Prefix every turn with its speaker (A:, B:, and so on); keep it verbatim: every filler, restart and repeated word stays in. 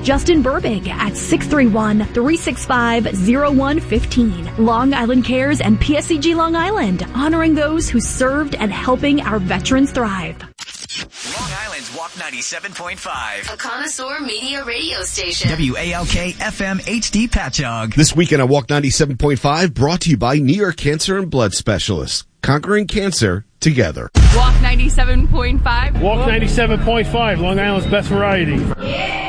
A: Justin Burbig at six three one, three six five, zero one one five. Long Island Cares and P S C G Long Island, honoring those who served and helping our veterans thrive.
B: Long Island's Walk ninety-seven point five.
C: A connoisseur media radio station.
B: W A L K F M H D Patchogue.
D: This weekend on Walk ninety-seven point five, brought to you by New York Cancer and Blood Specialists. Conquering cancer together.
E: Walk ninety-seven point five.
F: Walk ninety-seven point five, Long Island's best variety.
E: Yeah.